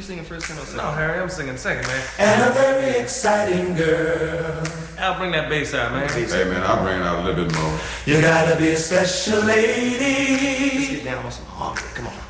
singing first, tenor, second? No, Harry, I'm singing second, man. And a very exciting girl. Al, bring that bass out, man. Hey man, I'll bring it out a little bit more. You gotta be a special lady. Let's get down on some harmony. Come on.